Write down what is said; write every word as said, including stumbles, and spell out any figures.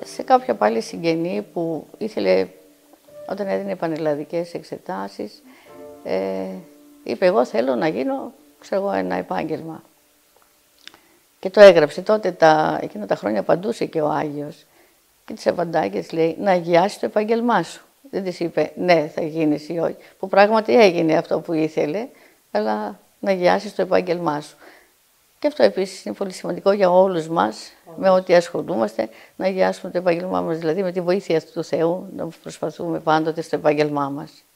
σε κάποια πάλι συγγενή που ήθελε, όταν έδινε πανελλαδικές εξετάσεις, ε, είπε εγώ θέλω να γίνω, ξέρω εγώ, ένα επάγγελμα. Και το έγραψε τότε, τα, εκείνα τα χρόνια απαντούσε και ο Άγιος. Και της απαντάει και της λέει να αγιάσεις το επάγγελμά σου. Δεν της είπε ναι θα γίνεις ή όχι, που πράγματι έγινε αυτό που ήθελε, αλλά να αγιάσεις το επάγγελμά σου. Και αυτό επίσης είναι πολύ σημαντικό για όλους μας, με ό,τι ασχολούμαστε, να αγιάσουμε το επάγγελμά μας, δηλαδή με τη βοήθεια του Θεού, να προσπαθούμε πάντοτε στο επάγγελμά μας.